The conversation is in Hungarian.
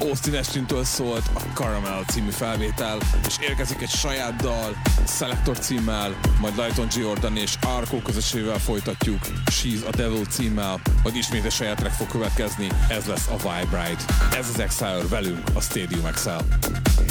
Austin Ashley-től szólt a Caramel című felvétel, és érkezik egy saját dal, Selector címmel, majd Lighton Jordan és Arco közössével folytatjuk, She's a Devil címmel, majd ismét egy saját track fog következni, ez lesz a Vibrate. Ez az Exile velünk a Stadium XL.